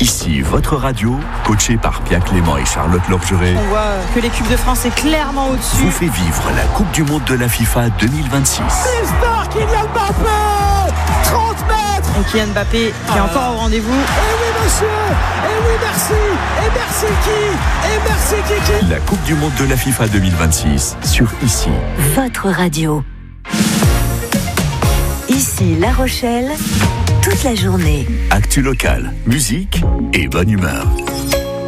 Ici, votre radio, coachée par Pia Clément et Charlotte Lorgeret, on voit que l'équipe de France est clairement au-dessus. vous fait vivre la Coupe du Monde de la FIFA 2026. L'histoire, Kylian Mbappé 30 mètres. Et Kylian Mbappé qui est encore au rendez-vous. Et oui, monsieur. Et oui, merci. Et merci qui. Et merci Kiki. La Coupe du Monde de la FIFA 2026 sur Ici. Votre radio. Ici La Rochelle, toute la journée. Actu local, musique et bonne humeur.